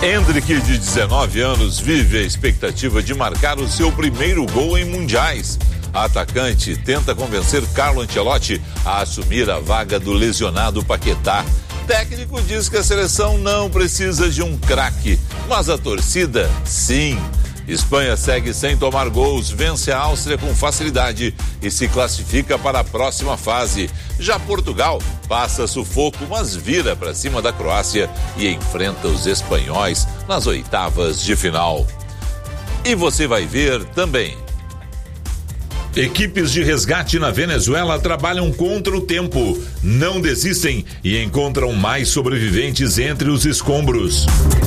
Endrick, de 19 anos, vive a expectativa de marcar o seu primeiro gol em mundiais. A atacante tenta convencer Carlo Ancelotti a assumir a vaga do lesionado Paquetá. Técnico diz que a seleção não precisa de um craque, mas a torcida, sim. Espanha segue sem tomar gols, vence a Áustria com facilidade e se classifica para a próxima fase. Já Portugal passa sufoco, mas vira para cima da Croácia e enfrenta os espanhóis nas oitavas de final. E você vai ver também. Equipes de resgate na Venezuela trabalham contra o tempo, não desistem e encontram mais sobreviventes entre os escombros.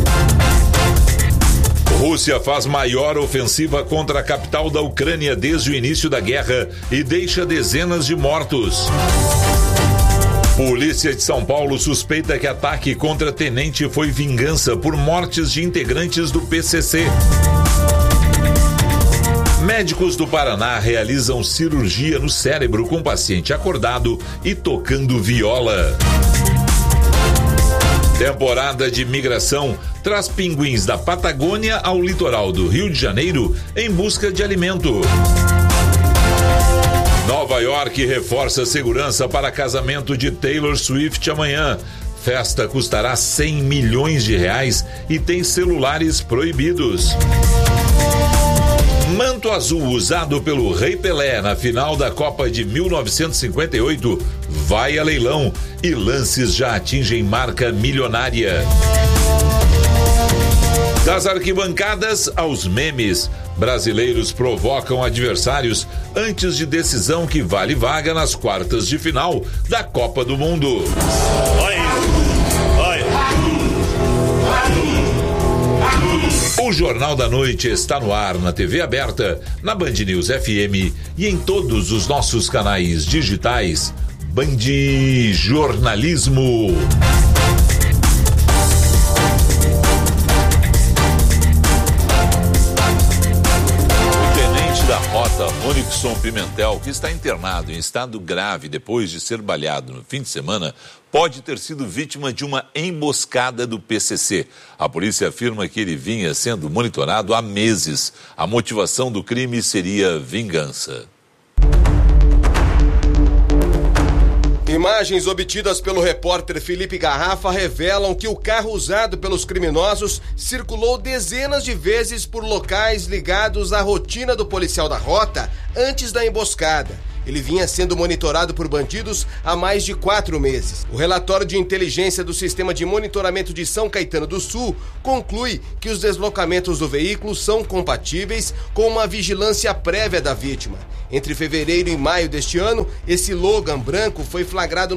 Rússia faz maior ofensiva contra a capital da Ucrânia desde o início da guerra e deixa dezenas de mortos. Polícia de São Paulo suspeita que ataque contra tenente foi vingança por mortes de integrantes do PCC. Médicos do Paraná realizam cirurgia no cérebro com paciente acordado e tocando viola. Temporada de migração traz pinguins da Patagônia ao litoral do Rio de Janeiro em busca de alimento. Nova York reforça a segurança para casamento de Taylor Swift amanhã. Festa custará 100 milhões de reais e tem celulares proibidos. Manto azul usado pelo Rei Pelé na final da Copa de 1958 vai a leilão e lances já atingem marca milionária. Das arquibancadas aos memes, brasileiros provocam adversários antes de decisão que vale vaga nas quartas de final da Copa do Mundo. O Jornal da Noite está no ar na TV aberta, na Band News FM e em todos os nossos canais digitais. Band Jornalismo. Ronixson Pimentel, que está internado em estado grave depois de ser baleado no fim de semana, pode ter sido vítima de uma emboscada do PCC. A polícia afirma que ele vinha sendo monitorado há meses. A motivação do crime seria vingança. Imagens obtidas pelo repórter Felipe Garrafa revelam que o carro usado pelos criminosos circulou dezenas de vezes por locais ligados à rotina do policial da rota antes da emboscada. Ele vinha sendo monitorado por bandidos há mais de 4 meses. O relatório de inteligência do Sistema de Monitoramento de São Caetano do Sul conclui que os deslocamentos do veículo são compatíveis com uma vigilância prévia da vítima. Entre fevereiro e maio deste ano, esse Logan branco foi flagrado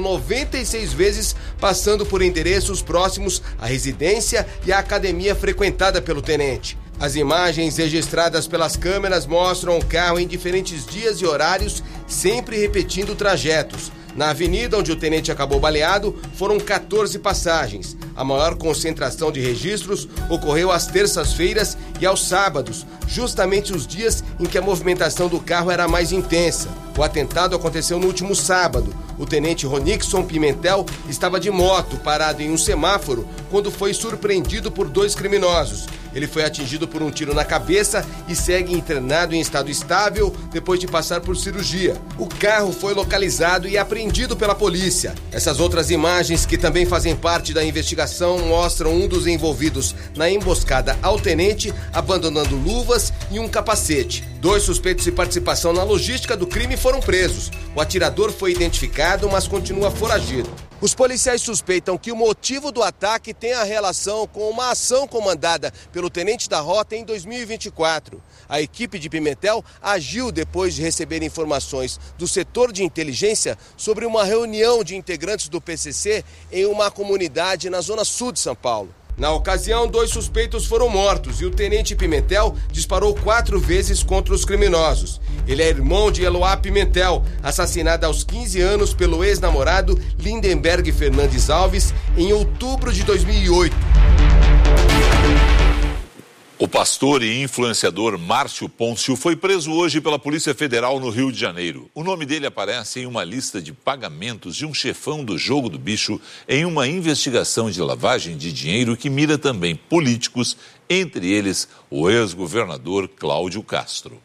96 vezes, passando por endereços próximos à residência e à academia frequentada pelo tenente. As imagens registradas pelas câmeras mostram o carro em diferentes dias e horários, sempre repetindo trajetos. Na avenida onde o tenente acabou baleado, foram 14 passagens. A maior concentração de registros ocorreu às terças-feiras e aos sábados, justamente os dias em que a movimentação do carro era mais intensa. O atentado aconteceu no último sábado. O tenente Ronixson Pimentel estava de moto, parado em um semáforo, quando foi surpreendido por 2 criminosos. Ele foi atingido por um tiro na cabeça e segue internado em estado estável depois de passar por cirurgia. O carro foi localizado e apreendido pela polícia. Essas outras imagens, que também fazem parte da investigação, mostram um dos envolvidos na emboscada ao tenente abandonando luvas e um capacete. 2 suspeitos de participação na logística do crime foram presos. O atirador foi identificado, mas continua foragido. Os policiais suspeitam que o motivo do ataque tem a relação com uma ação comandada pelo tenente da rota em 2024. A equipe de Pimentel agiu depois de receber informações do setor de inteligência sobre uma reunião de integrantes do PCC em uma comunidade na zona sul de São Paulo. Na ocasião, 2 suspeitos foram mortos e o tenente Pimentel disparou 4 vezes contra os criminosos. Ele é irmão de Eloá Pimentel, assassinada aos 15 anos pelo ex-namorado Lindenberg Fernandes Alves em outubro de 2008. O pastor e influenciador Márcio Pôncio foi preso hoje pela Polícia Federal no Rio de Janeiro. O nome dele aparece em uma lista de pagamentos de um chefão do Jogo do Bicho em uma investigação de lavagem de dinheiro que mira também políticos, entre eles o ex-governador Cláudio Castro.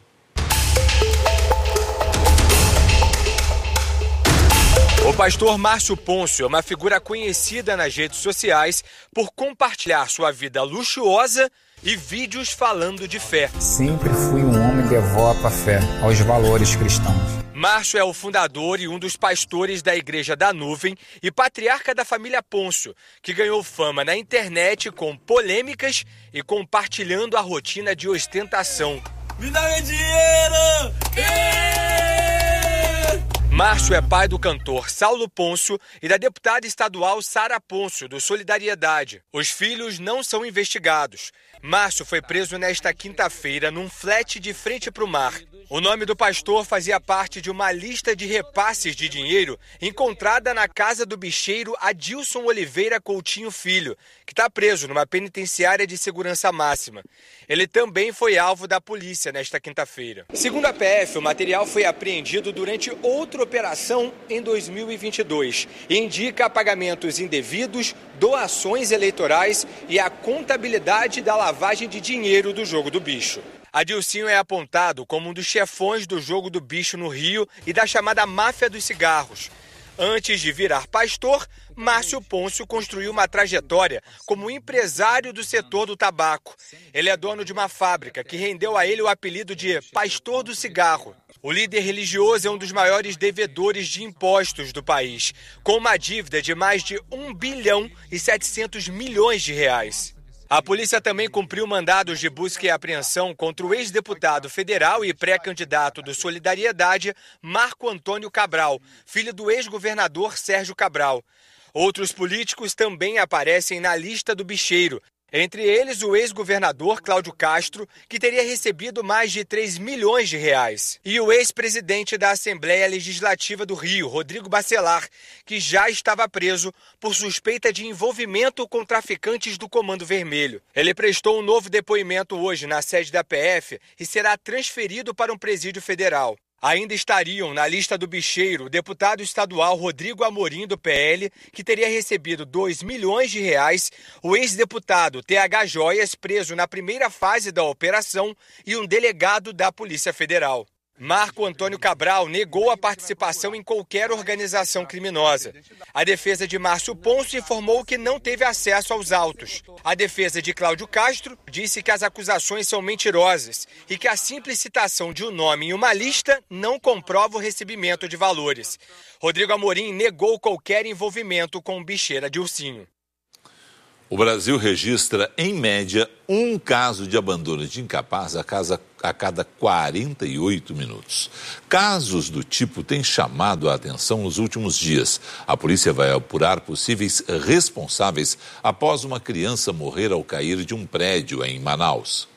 O pastor Márcio Pôncio é uma figura conhecida nas redes sociais por compartilhar sua vida luxuosa e vídeos falando de fé. Sempre fui um homem devoto à fé, aos valores cristãos. Márcio é o fundador e um dos pastores da Igreja da Nuvem e patriarca da família Pôncio, que ganhou fama na internet com polêmicas e compartilhando a rotina de ostentação. Me dá meu dinheiro! Márcio é pai do cantor Saulo Pôncio e da deputada estadual Sara Pôncio, do Solidariedade. Os filhos não são investigados. Márcio foi preso nesta quinta-feira num flat de frente para o mar. O nome do pastor fazia parte de uma lista de repasses de dinheiro encontrada na casa do bicheiro Adilson Oliveira Coutinho Filho, que está preso numa penitenciária de segurança máxima. Ele também foi alvo da polícia nesta quinta-feira. Segundo a PF, o material foi apreendido durante outra operação em 2022 e indica pagamentos indevidos, doações eleitorais e a contabilidade da lavagem de dinheiro do Jogo do Bicho. Adilcinho é apontado como um dos chefões do Jogo do Bicho no Rio e da chamada máfia dos cigarros. Antes de virar pastor, Márcio Pôncio construiu uma trajetória como empresário do setor do tabaco. Ele é dono de uma fábrica que rendeu a ele o apelido de Pastor do Cigarro. O líder religioso é um dos maiores devedores de impostos do país, com uma dívida de mais de 1 bilhão e 700 milhões de reais. A polícia também cumpriu mandados de busca e apreensão contra o ex-deputado federal e pré-candidato do Solidariedade, Marco Antônio Cabral, filho do ex-governador Sérgio Cabral. Outros políticos também aparecem na lista do bicheiro, entre eles o ex-governador Cláudio Castro, que teria recebido mais de 3 milhões de reais, e o ex-presidente da Assembleia Legislativa do Rio, Rodrigo Bacelar, que já estava preso por suspeita de envolvimento com traficantes do Comando Vermelho. Ele prestou um novo depoimento hoje na sede da PF e será transferido para um presídio federal. Ainda estariam na lista do bicheiro o deputado estadual Rodrigo Amorim, do PL, que teria recebido 2 milhões de reais, o ex-deputado TH Joias, preso na primeira fase da operação, e um delegado da Polícia Federal. Marco Antônio Cabral negou a participação em qualquer organização criminosa. A defesa de Márcio Pôncio informou que não teve acesso aos autos. A defesa de Cláudio Castro disse que as acusações são mentirosas e que a simples citação de um nome em uma lista não comprova o recebimento de valores. Rodrigo Amorim negou qualquer envolvimento com o bicheiro Adilcinho. O Brasil registra, em média, um caso de abandono de incapaz a cada 48 minutos. Casos do tipo têm chamado a atenção nos últimos dias. A polícia vai apurar possíveis responsáveis após uma criança morrer ao cair de um prédio em Manaus.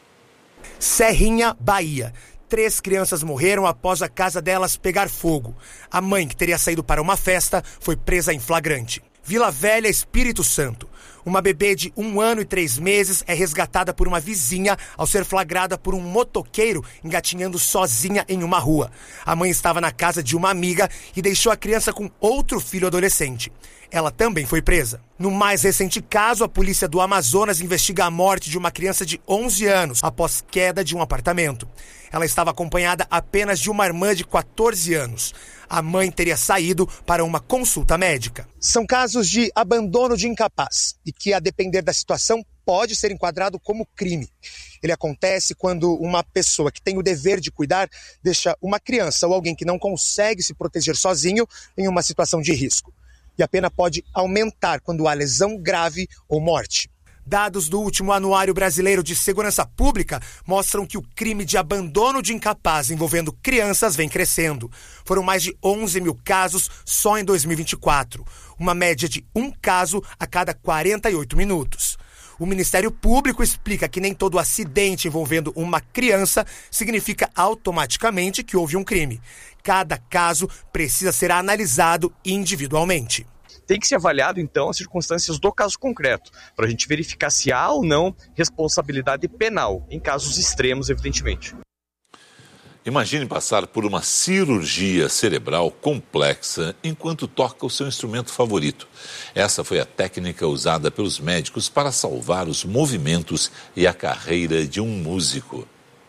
Serrinha, Bahia. 3 crianças morreram após a casa delas pegar fogo. A mãe, que teria saído para uma festa, foi presa em flagrante. Vila Velha, Espírito Santo. Uma bebê de 1 ano e 3 meses é resgatada por uma vizinha ao ser flagrada por um motoqueiro engatinhando sozinha em uma rua. A mãe estava na casa de uma amiga e deixou a criança com outro filho adolescente. Ela também foi presa. No mais recente caso, a polícia do Amazonas investiga a morte de uma criança de 11 anos após queda de um apartamento. Ela estava acompanhada apenas de uma irmã de 14 anos. A mãe teria saído para uma consulta médica. São casos de abandono de incapaz e que, a depender da situação, pode ser enquadrado como crime. Ele acontece quando uma pessoa que tem o dever de cuidar deixa uma criança ou alguém que não consegue se proteger sozinho em uma situação de risco. E a pena pode aumentar quando há lesão grave ou morte. Dados do último Anuário Brasileiro de Segurança Pública mostram que o crime de abandono de incapaz envolvendo crianças vem crescendo. Foram mais de 11 mil casos só em 2024, uma média de 1 caso a cada 48 minutos. O Ministério Público explica que nem todo acidente envolvendo uma criança significa automaticamente que houve um crime. Cada caso precisa ser analisado individualmente. Tem que ser avaliado, então, as circunstâncias do caso concreto, para a gente verificar se há ou não responsabilidade penal, em casos extremos, evidentemente. Imagine passar por uma cirurgia cerebral complexa enquanto toca o seu instrumento favorito. Essa foi a técnica usada pelos médicos para salvar os movimentos e a carreira de um músico.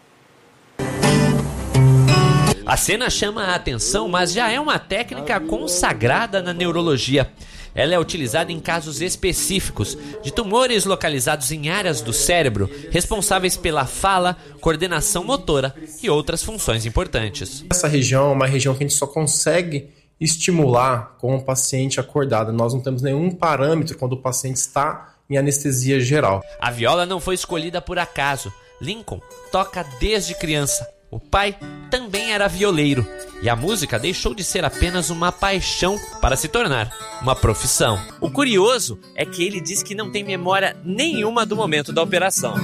A cena chama a atenção, mas já é uma técnica consagrada na neurologia. Ela é utilizada em casos específicos de tumores localizados em áreas do cérebro responsáveis pela fala, coordenação motora e outras funções importantes. Essa região é uma região que a gente só consegue estimular com o paciente acordado. Nós não temos nenhum parâmetro quando o paciente está em anestesia geral. A viola não foi escolhida por acaso. Lincoln toca desde criança. O pai também era violeiro e a música deixou de ser apenas uma paixão para se tornar uma profissão. O curioso é que ele diz que não tem memória nenhuma do momento da operação.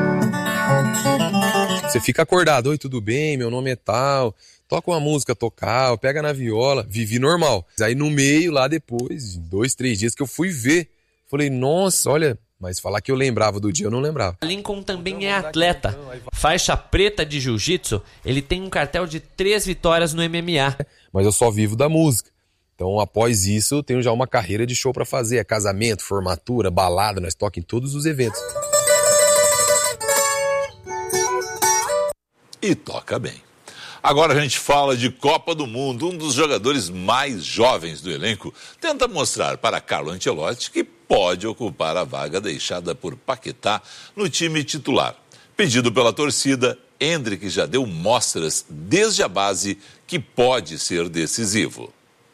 Você fica acordado, oi, tudo bem, meu nome é tal, toca uma música, tocar, pega na viola, vivi normal. Aí no meio, lá depois, de 2, 3 dias que eu fui ver, falei, nossa, olha... Mas falar que eu lembrava do dia, eu não lembrava. Lincoln também é atleta. Faixa preta de jiu-jitsu, ele tem um cartel de 3 vitórias no MMA. Mas eu só vivo da música. Então, após isso, eu tenho já uma carreira de show pra fazer. É casamento, formatura, balada, nós tocamos em todos os eventos. E toca bem. Agora a gente fala de Copa do Mundo. Um dos jogadores mais jovens do elenco tenta mostrar para Carlo Ancelotti que pode ocupar a vaga deixada por Paquetá no time titular. Pedido pela torcida, Endrick já deu mostras desde a base que pode ser decisivo.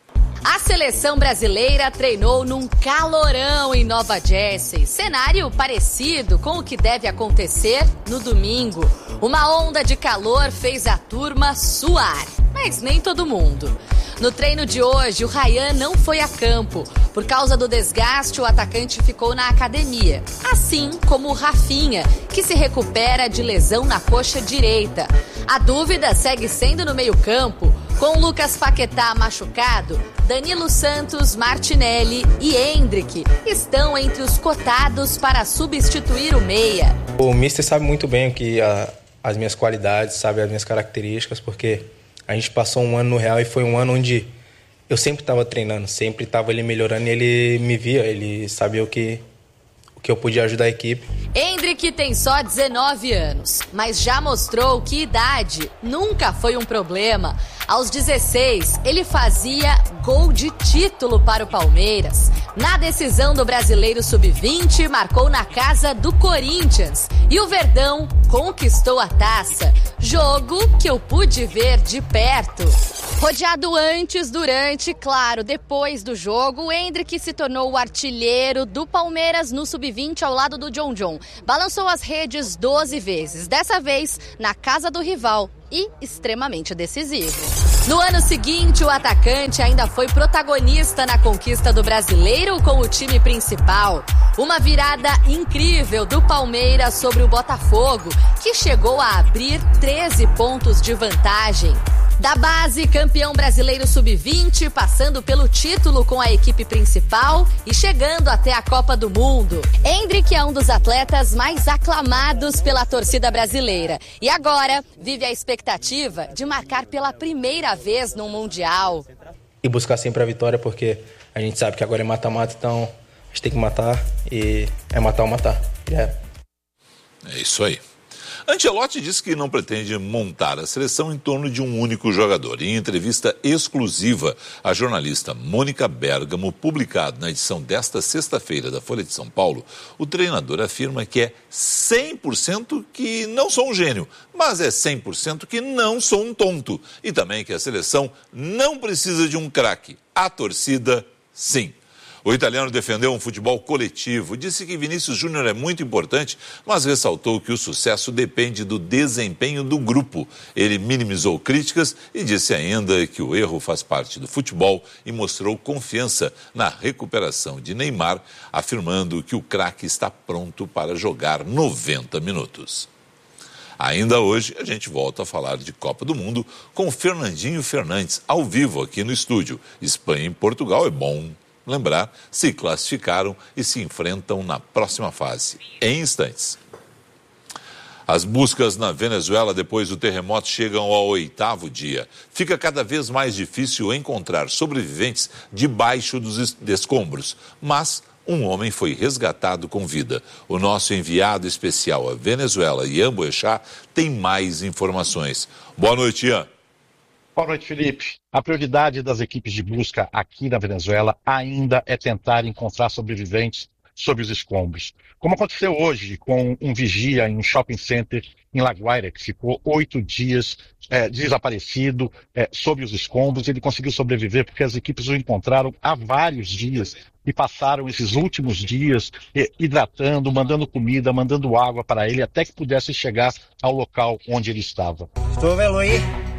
A seleção brasileira treinou num calorão em Nova Jersey. Cenário parecido com o que deve acontecer no domingo. Uma onda de calor fez a turma suar, mas nem todo mundo. No treino de hoje, o Ryan não foi a campo. Por causa do desgaste, o atacante ficou na academia. Assim como o Rafinha, que se recupera de lesão na coxa direita. A dúvida segue sendo no meio-campo. Com Lucas Paquetá machucado, Danilo Santos, Martinelli e Endrick estão entre os cotados para substituir o meia. O mister sabe muito bem o que as minhas qualidades, sabe as minhas características, porque a gente passou um ano no Real e foi um ano onde eu sempre estava treinando, sempre estava ele melhorando e ele me via, ele sabia o que eu podia ajudar a equipe. Endrick tem só 19 anos, mas já mostrou que idade nunca foi um problema. Aos 16, ele fazia gol de título para o Palmeiras. Na decisão do Brasileiro Sub-20, marcou na casa do Corinthians. E o Verdão conquistou a taça. Jogo que eu pude ver de perto. Rodeado antes, durante e, claro, depois do jogo, o Endrick se tornou o artilheiro do Palmeiras no Sub-20 ao lado do John John. Balançou as redes 12 vezes, dessa vez na casa do rival e extremamente decisivo. No ano seguinte, o atacante ainda foi protagonista na conquista do Brasileiro com o time principal. Uma virada incrível do Palmeiras sobre o Botafogo, que chegou a abrir 13 pontos de vantagem. Da base, campeão brasileiro sub-20, passando pelo título com a equipe principal e chegando até a Copa do Mundo. Endrick é um dos atletas mais aclamados pela torcida brasileira e agora vive a expectativa de marcar pela primeira vez no Mundial. E buscar sempre a vitória, porque a gente sabe que agora é mata-mata, então a gente tem que matar e é matar ou matar. É isso aí. Ancelotti disse que não pretende montar a seleção em torno de um único jogador. Em entrevista exclusiva à jornalista Mônica Bergamo, publicado na edição desta sexta-feira da Folha de São Paulo, o treinador afirma que é 100% que não sou um gênio, mas é 100% que não sou um tonto. E também que a seleção não precisa de um craque. A torcida, sim. O italiano defendeu um futebol coletivo, disse que Vinícius Júnior é muito importante, mas ressaltou que o sucesso depende do desempenho do grupo. Ele minimizou críticas e disse ainda que o erro faz parte do futebol e mostrou confiança na recuperação de Neymar, afirmando que o craque está pronto para jogar 90 minutos. Ainda hoje, a gente volta a falar de Copa do Mundo com Fernandinho Fernandes, ao vivo aqui no estúdio. Espanha e Portugal é bom lembrar, se classificaram e se enfrentam na próxima fase, em instantes. As buscas na Venezuela depois do terremoto chegam ao 8º dia. Fica cada vez mais difícil encontrar sobreviventes debaixo dos escombros, mas um homem foi resgatado com vida. O nosso enviado especial à Venezuela, Ian Boechat, tem mais informações. Boa noite, Ian. Boa noite, Felipe. A prioridade das equipes de busca aqui na Venezuela ainda é tentar encontrar sobreviventes sob os escombros. Como aconteceu hoje com um vigia em um shopping center em La Guaira, que ficou 8 dias desaparecido sob os escombros. Ele conseguiu sobreviver porque as equipes o encontraram há vários dias e passaram esses últimos dias hidratando, mandando comida, mandando água para ele, até que pudesse chegar ao local onde ele estava. Estou vendo aí?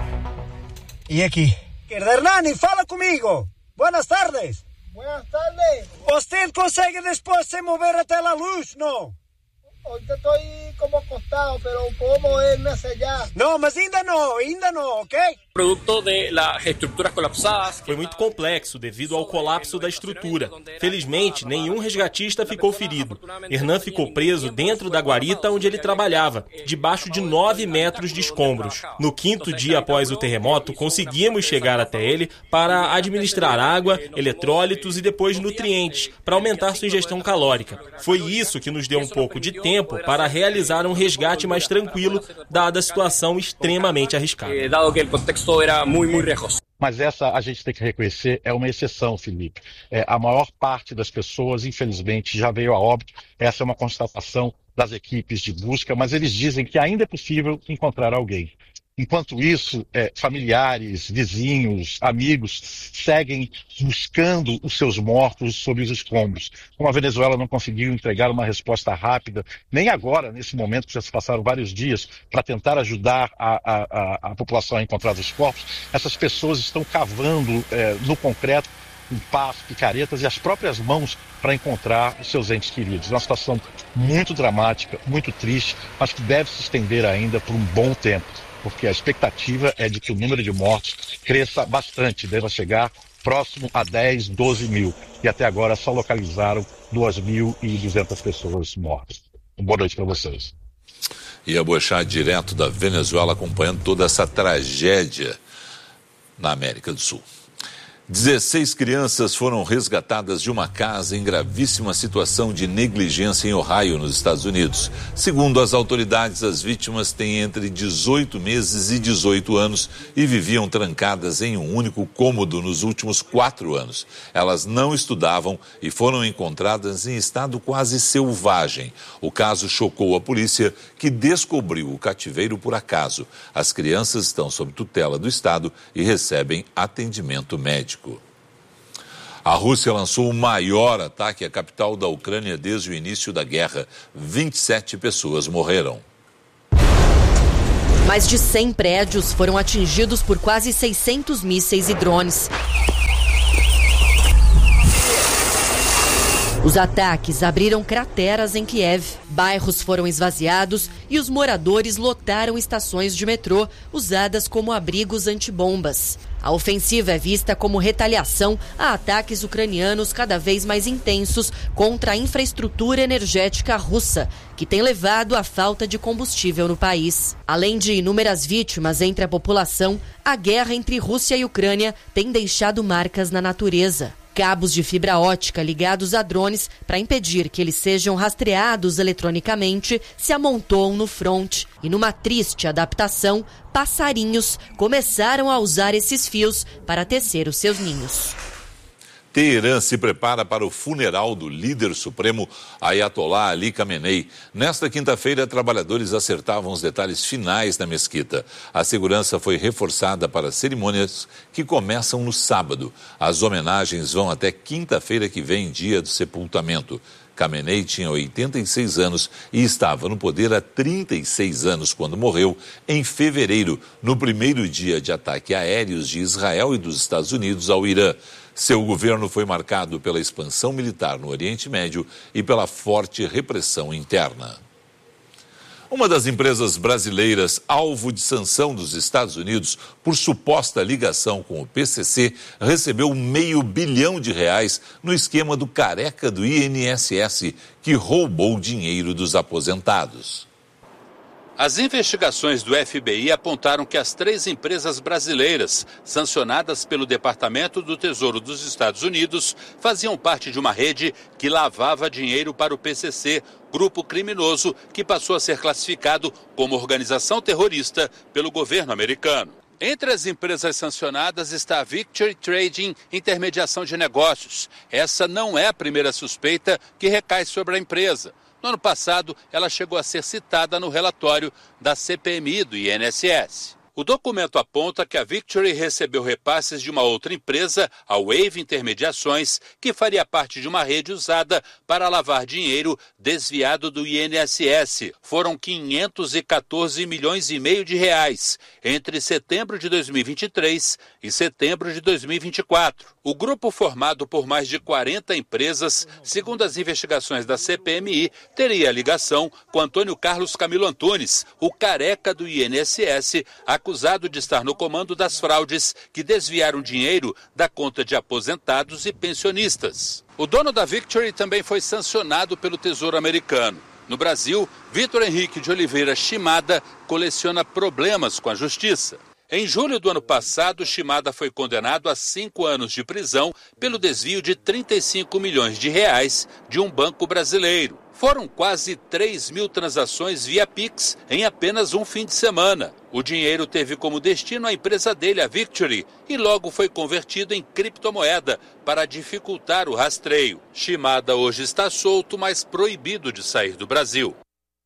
E aqui? Hernani, fala comigo! Buenas tardes! Buenas tardes. ¿Usted consegue después se mover até a luz, no? Ahorita estoy como acostado, pero puedo moverme hacia allá. No, mas ainda não, ok? Producto de las estruturas colapsadas. Foi muito complexo devido ao colapso da estrutura. Felizmente, nenhum resgatista ficou ferido. Hernan ficou preso dentro da guarita onde ele trabalhava, debaixo de 9 metros de escombros. No 5º dia após o terremoto, conseguimos chegar até ele para administrar água, eletrólitos e depois nutrientes, para aumentar sua ingestão calórica. Foi isso que nos deu um pouco de tempo para realizar um resgate mais tranquilo, dada a situação extremamente arriscada. Era muito riesgoso. Mas essa a gente tem que reconhecer é uma exceção, Felipe. A maior parte das pessoas, infelizmente, já veio a óbito. Essa é uma constatação das equipes de busca, mas eles dizem que ainda é possível encontrar alguém. Enquanto isso, familiares, vizinhos, amigos seguem buscando os seus mortos sob os escombros. Como a Venezuela não conseguiu entregar uma resposta rápida, nem agora, nesse momento que já se passaram vários dias, para tentar ajudar a população a encontrar os corpos, essas pessoas estão cavando no concreto com pás, picaretas e as próprias mãos para encontrar os seus entes queridos. É uma situação muito dramática, muito triste, mas que deve se estender ainda por um bom tempo, porque a expectativa é de que o número de mortos cresça bastante, deva chegar próximo a 10, 12 mil. E até agora só localizaram 2.200 pessoas mortas. Boa noite para vocês. Ian Boechat, direto da Venezuela, acompanhando toda essa tragédia na América do Sul. 16 crianças foram resgatadas de uma casa em gravíssima situação de negligência em Ohio, nos Estados Unidos. Segundo as autoridades, as vítimas têm entre 18 meses e 18 anos e viviam trancadas em um único cômodo nos últimos 4 anos. Elas não estudavam e foram encontradas em estado quase selvagem. O caso chocou a polícia, que descobriu o cativeiro por acaso. As crianças estão sob tutela do Estado e recebem atendimento médico. A Rússia lançou o maior ataque à capital da Ucrânia desde o início da guerra. 27 pessoas morreram. Mais de 100 prédios foram atingidos por quase 600 mísseis e drones. Os ataques abriram crateras em Kiev, bairros foram esvaziados e os moradores lotaram estações de metrô usadas como abrigos antibombas. A ofensiva é vista como retaliação a ataques ucranianos cada vez mais intensos contra a infraestrutura energética russa, que tem levado à falta de combustível no país. Além de inúmeras vítimas entre a população, a guerra entre Rússia e Ucrânia tem deixado marcas na natureza. Cabos de fibra ótica ligados a drones para impedir que eles sejam rastreados eletronicamente se amontoam no fronte. E numa triste adaptação, passarinhos começaram a usar esses fios para tecer os seus ninhos. Teherã se prepara para o funeral do líder supremo Ayatollah Ali Khamenei. Nesta quinta-feira, trabalhadores acertavam os detalhes finais da mesquita. A segurança foi reforçada para cerimônias que começam no sábado. As homenagens vão até quinta-feira que vem, dia do sepultamento. Khamenei tinha 86 anos e estava no poder há 36 anos quando morreu em fevereiro, no primeiro dia de ataque aéreos de Israel e dos Estados Unidos ao Irã. Seu governo foi marcado pela expansão militar no Oriente Médio e pela forte repressão interna. Uma das empresas brasileiras alvo de sanção dos Estados Unidos por suposta ligação com o PCC recebeu R$500 milhão no esquema do careca do INSS, que roubou dinheiro dos aposentados. As investigações do FBI apontaram que as 3 empresas brasileiras, sancionadas pelo Departamento do Tesouro dos Estados Unidos, faziam parte de uma rede que lavava dinheiro para o PCC, grupo criminoso que passou a ser classificado como organização terrorista pelo governo americano. Entre as empresas sancionadas está a Victory Trading Intermediação de Negócios. Essa não é a primeira suspeita que recai sobre a empresa. No ano passado, ela chegou a ser citada no relatório da CPMI do INSS. O documento aponta que a Victory recebeu repasses de uma outra empresa, a Wave Intermediações, que faria parte de uma rede usada para lavar dinheiro desviado do INSS. Foram 514 milhões e meio de reais entre setembro de 2023 e setembro de 2024. O grupo, formado por mais de 40 empresas, segundo as investigações da CPMI, teria ligação com Antônio Carlos Camilo Antunes, o careca do INSS, acusado de estar no comando das fraudes que desviaram dinheiro da conta de aposentados e pensionistas. O dono da Victory também foi sancionado pelo Tesouro americano. No Brasil, Vitor Henrique de Oliveira Shimada coleciona problemas com a justiça. Em julho do ano passado, Shimada foi condenado a 5 anos de prisão pelo desvio de 35 milhões de reais de um banco brasileiro. Foram quase 3.000 transações via Pix em apenas um fim de semana. O dinheiro teve como destino a empresa dele, a Victory, e logo foi convertido em criptomoeda para dificultar o rastreio. Shimada hoje está solto, mas proibido de sair do Brasil.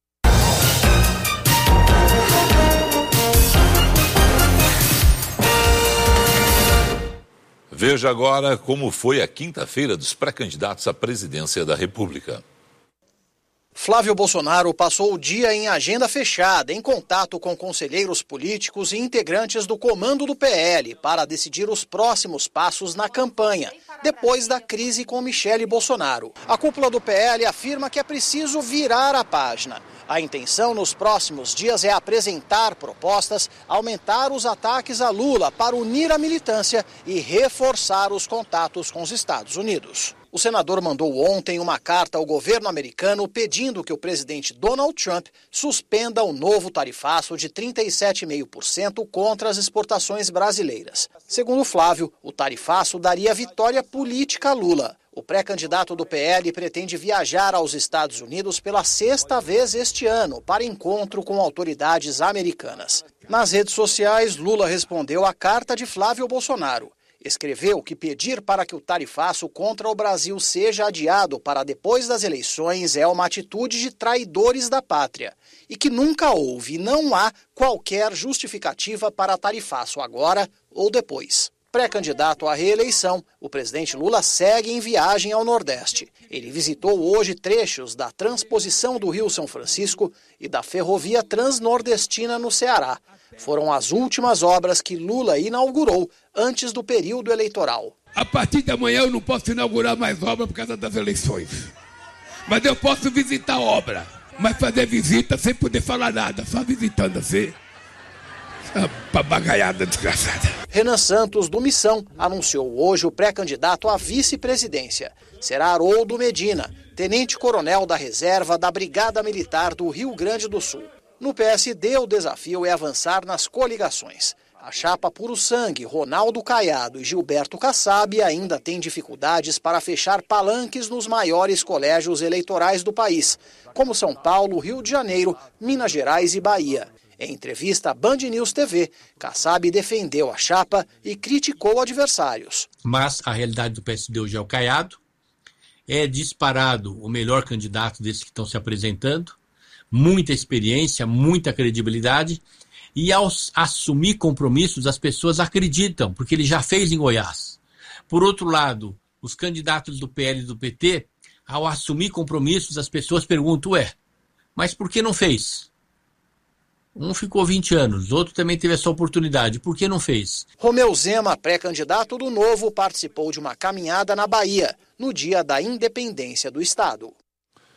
Veja agora como foi a quinta-feira dos pré-candidatos à presidência da República. Flávio Bolsonaro passou o dia em agenda fechada, em contato com conselheiros políticos e integrantes do comando do PL para decidir os próximos passos na campanha, depois da crise com Michele Bolsonaro. A cúpula do PL afirma que é preciso virar a página. A intenção nos próximos dias é apresentar propostas, aumentar os ataques a Lula para unir a militância e reforçar os contatos com os Estados Unidos. O senador mandou ontem uma carta ao governo americano pedindo que o presidente Donald Trump suspenda o novo tarifaço de 37,5% contra as exportações brasileiras. Segundo Flávio, o tarifaço daria vitória política a Lula. O pré-candidato do PL pretende viajar aos Estados Unidos pela 6ª vez este ano para encontro com autoridades americanas. Nas redes sociais, Lula respondeu à carta de Flávio Bolsonaro. Escreveu que pedir para que o tarifaço contra o Brasil seja adiado para depois das eleições é uma atitude de traidores da pátria e que nunca houve e não há qualquer justificativa para tarifaço agora ou depois. Pré-candidato à reeleição, o presidente Lula segue em viagem ao Nordeste. Ele visitou hoje trechos da transposição do Rio São Francisco e da ferrovia transnordestina no Ceará. Foram as últimas obras que Lula inaugurou antes do período eleitoral. A partir de amanhã eu não posso inaugurar mais obra por causa das eleições. Mas eu posso visitar a obra. Mas fazer visita sem poder falar nada, só visitando assim. Papagaiada desgraçada. Renan Santos, do Missão, anunciou hoje o pré-candidato à vice-presidência. Será Haroldo Medina, tenente-coronel da reserva da Brigada Militar do Rio Grande do Sul. No PSD, o desafio é avançar nas coligações. A chapa Puro Sangue, Ronaldo Caiado e Gilberto Kassab ainda tem dificuldades para fechar palanques nos maiores colégios eleitorais do país, como São Paulo, Rio de Janeiro, Minas Gerais e Bahia. Em entrevista à Band News TV, Kassab defendeu a chapa e criticou adversários. Mas a realidade do PSD hoje é o Caiado. É disparado o melhor candidato desses que estão se apresentando. Muita experiência, muita credibilidade. E ao assumir compromissos, as pessoas acreditam, porque ele já fez em Goiás. Por outro lado, os candidatos do PL e do PT, ao assumir compromissos, as pessoas perguntam, mas por que não fez? Um ficou 20 anos, outro também teve essa oportunidade. Por que não fez? Romeu Zema, pré-candidato do Novo, participou de uma caminhada na Bahia, no dia da independência do Estado.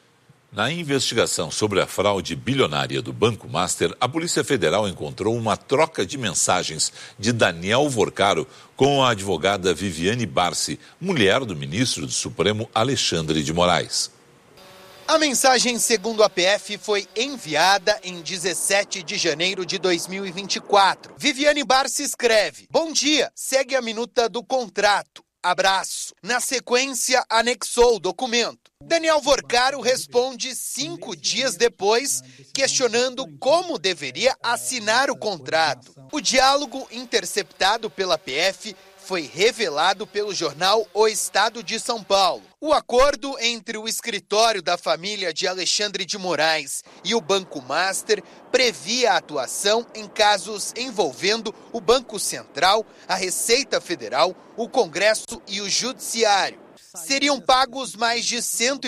Na investigação sobre a fraude bilionária do Banco Master, a Polícia Federal encontrou uma troca de mensagens de Daniel Vorcaro com a advogada Viviane Barsi, mulher do ministro do Supremo Alexandre de Moraes. A mensagem, segundo a PF, foi enviada em 17 de janeiro de 2024. Viviane Barsi escreve: "Bom dia, segue a minuta do contrato. Abraço." Na sequência, anexou o documento. Daniel Vorcaro responde 5 dias depois, questionando como deveria assinar o contrato. O diálogo interceptado pela PF foi revelado pelo jornal O Estado de São Paulo. O acordo entre o escritório da família de Alexandre de Moraes e o Banco Master previa a atuação em casos envolvendo o Banco Central, a Receita Federal, o Congresso e o Judiciário. Seriam pagos mais de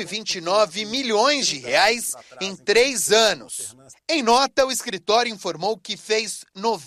129 milhões de reais em 3 anos. Em nota, o escritório informou que fez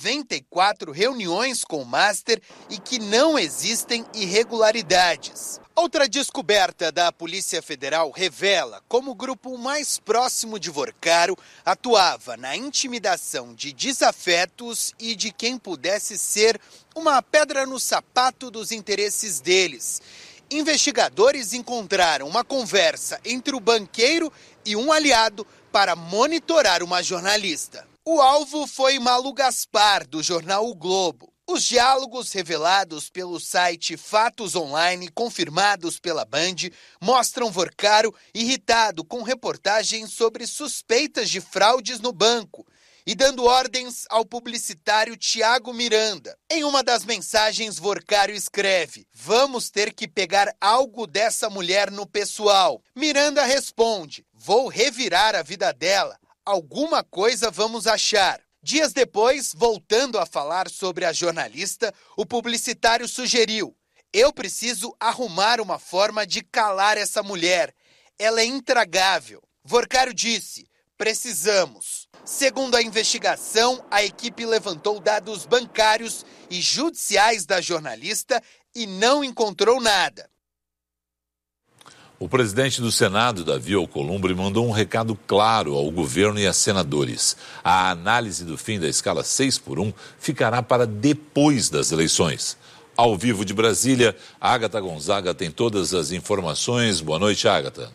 94 reuniões com o Master e que não existem irregularidades. Outra descoberta da Polícia Federal revela como o grupo mais próximo de Vorcaro atuava na intimidação de desafetos e de quem pudesse ser uma pedra no sapato dos interesses deles. Investigadores encontraram uma conversa entre o banqueiro e um aliado para monitorar uma jornalista. O alvo foi Malu Gaspar, do jornal O Globo. Os diálogos revelados pelo site Fatos Online, confirmados pela Band, mostram Vorcaro irritado com reportagens sobre suspeitas de fraudes no banco e dando ordens ao publicitário Tiago Miranda. Em uma das mensagens, Vorcaro escreve: "Vamos ter que pegar algo dessa mulher no pessoal." Miranda responde: "Vou revirar a vida dela. Alguma coisa vamos achar." Dias depois, voltando a falar sobre a jornalista, o publicitário sugeriu: "Eu preciso arrumar uma forma de calar essa mulher. Ela é intragável." Vorcaro disse: "Precisamos." Segundo a investigação, a equipe levantou dados bancários e judiciais da jornalista e não encontrou nada. O presidente do Senado, Davi Alcolumbre, mandou um recado claro ao governo e a senadores. A análise do fim da escala 6x1 ficará para depois das eleições. Ao vivo de Brasília, Agatha Gonzaga tem todas as informações. Boa noite, Agatha.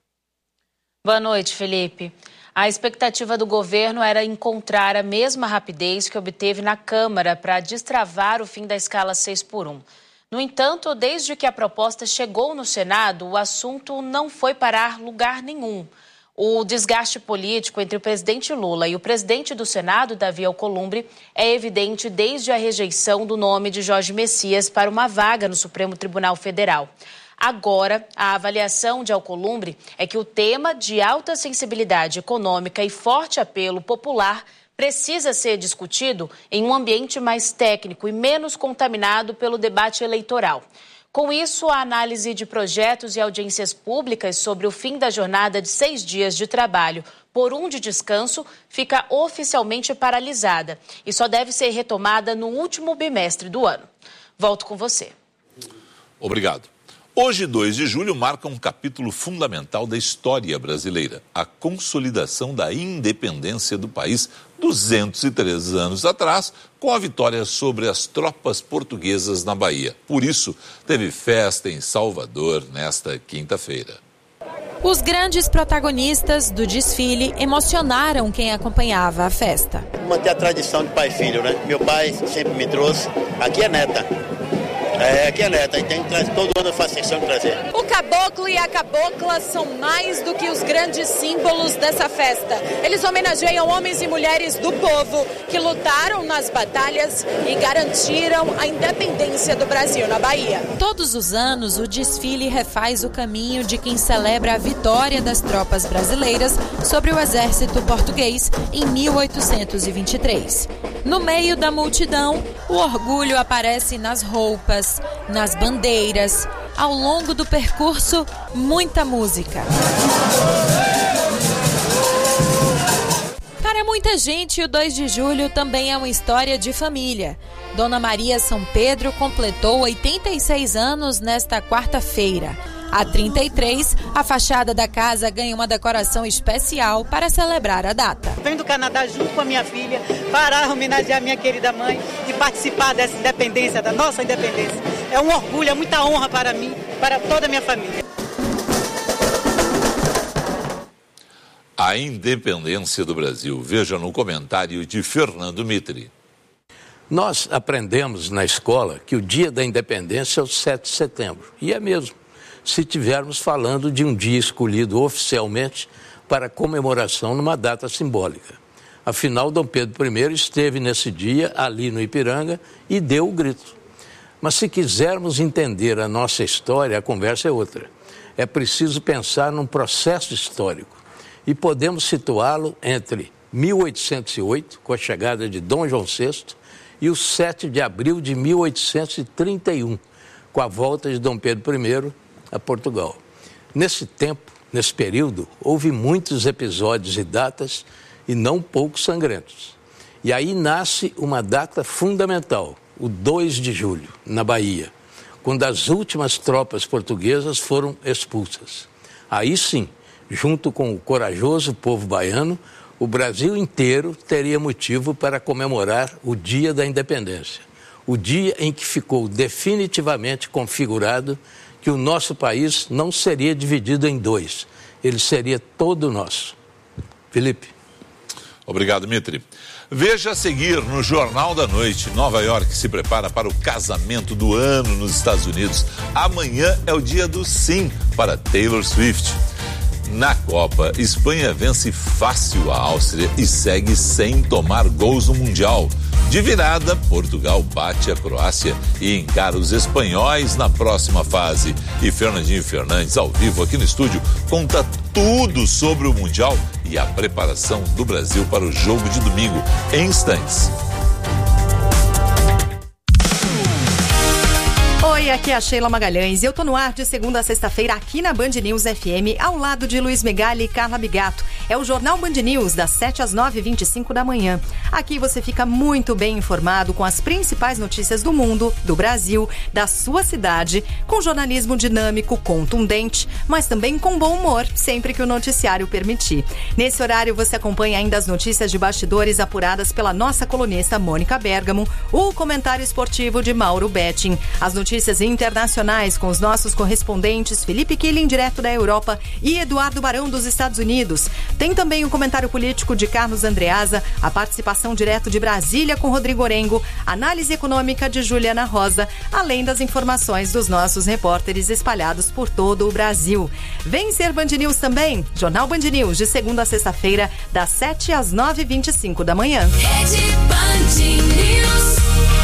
Boa noite, Felipe. A expectativa do governo era encontrar a mesma rapidez que obteve na Câmara para destravar o fim da escala 6x1. No entanto, desde que a proposta chegou no Senado, o assunto não foi parar lugar nenhum. O desgaste político entre o presidente Lula e o presidente do Senado, Davi Alcolumbre, é evidente desde a rejeição do nome de Jorge Messias para uma vaga no Supremo Tribunal Federal. Agora, a avaliação de Alcolumbre é que o tema de alta sensibilidade econômica e forte apelo popular precisa ser discutido em um ambiente mais técnico e menos contaminado pelo debate eleitoral. Com isso, a análise de projetos e audiências públicas sobre o fim da jornada de 6 dias de trabalho por 1 de descanso fica oficialmente paralisada e só deve ser retomada no último bimestre do ano. Volto com você. Obrigado. Hoje, 2 de julho, marca um capítulo fundamental da história brasileira, a consolidação da independência do país 203 anos atrás, com a vitória sobre as tropas portuguesas na Bahia. Por isso, teve festa em Salvador nesta quinta-feira. Os grandes protagonistas do desfile emocionaram quem acompanhava a festa. Manter a tradição de pai e filho, né? Meu pai sempre me trouxe. Aqui é neta. Aqui é neta, então todo ano eu faço questão de trazer. O caboclo e a cabocla são mais do que os grandes símbolos dessa festa. Eles homenageiam homens e mulheres do povo que lutaram nas batalhas e garantiram a independência do Brasil na Bahia. Todos os anos, o desfile refaz o caminho de quem celebra a vitória das tropas brasileiras sobre o exército português em 1823. No meio da multidão, o orgulho aparece nas roupas, nas bandeiras. Ao longo do percurso, muita música. Para muita gente, o 2 de julho também é uma história de família. Dona Maria São Pedro completou 86 anos nesta quarta-feira. Há 33, a fachada da casa ganha uma decoração especial para celebrar a data. Venho do Canadá junto com a minha filha para homenagear a minha querida mãe e participar dessa independência, da nossa independência. É um orgulho, é muita honra para mim, para toda a minha família. A independência do Brasil. Veja no comentário de Fernando Mitri. Nós aprendemos na escola que o dia da independência é o 7 de setembro. E é mesmo, se estivermos falando de um dia escolhido oficialmente para comemoração numa data simbólica. Afinal, Dom Pedro I esteve nesse dia ali no Ipiranga e deu o grito. Mas se quisermos entender a nossa história, a conversa é outra. É preciso pensar num processo histórico e podemos situá-lo entre 1808, com a chegada de Dom João VI, e o 7 de abril de 1831, com a volta de Dom Pedro I a Portugal. Nesse tempo, nesse período, houve muitos episódios e datas, e não poucos sangrentos. E aí nasce uma data fundamental, o 2 de julho, na Bahia, quando as últimas tropas portuguesas foram expulsas. Aí sim, junto com o corajoso povo baiano, o Brasil inteiro teria motivo para comemorar o Dia da Independência, o dia em que ficou definitivamente configurado que o nosso país não seria dividido em dois, ele seria todo nosso. Felipe. Obrigado, Mitri. Veja a seguir no Jornal da Noite. Nova York se prepara para o casamento do ano nos Estados Unidos. Amanhã é o dia do sim para Taylor Swift. Na Copa, Espanha vence fácil a Áustria e segue sem tomar gols no Mundial. De virada, Portugal bate a Croácia e encara os espanhóis na próxima fase. E Fernandinho Fernandes, ao vivo aqui no estúdio, conta tudo sobre o Mundial e a preparação do Brasil para o jogo de domingo, em instantes. Oi, aqui é a Sheila Magalhães e eu tô no ar de segunda a sexta-feira aqui na Band News FM, ao lado de Luiz Megali e Carla Bigato. É o Jornal Band News, das 7 às 9h25 da manhã. Aqui você fica muito bem informado com as principais notícias do mundo, do Brasil, da sua cidade, com jornalismo dinâmico, contundente, mas também com bom humor, sempre que o noticiário permitir. Nesse horário você acompanha ainda as notícias de bastidores apuradas pela nossa colunista Mônica Bergamo, o comentário esportivo de Mauro Betting, as notícias internacionais com os nossos correspondentes Felipe Killing, direto da Europa, e Eduardo Barão, dos Estados Unidos. Tem também o comentário político de Carlos Andreasa, a participação direto de Brasília com Rodrigo Orengo, análise econômica de Juliana Rosa, além das informações dos nossos repórteres espalhados por todo o Brasil. Vem ser Band News também, Jornal Band News, de segunda a sexta-feira, das 7 às 9h25 da manhã. Rede Band News.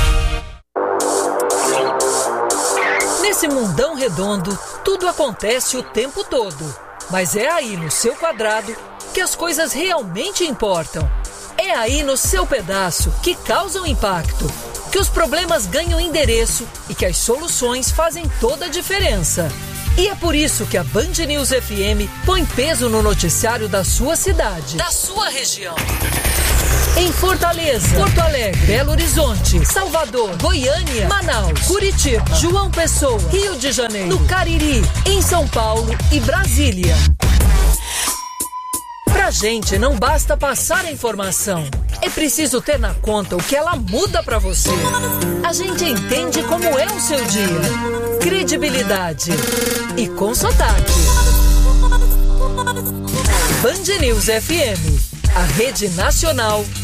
Nesse mundão redondo, tudo acontece o tempo todo. Mas é aí no seu quadrado que as coisas realmente importam. É aí no seu pedaço que causam impacto, que os problemas ganham endereço e que as soluções fazem toda a diferença. E é por isso que a Band News FM põe peso no noticiário da sua cidade, da sua região. Em Fortaleza, Porto Alegre, Belo Horizonte, Salvador, Goiânia, Manaus, Curitiba, João Pessoa, Rio de Janeiro, no Cariri, em São Paulo e Brasília. Pra gente não basta passar a informação, é preciso ter na conta o que ela muda pra você. A gente entende como é o seu dia, credibilidade e com sotaque. Band News FM, a rede nacional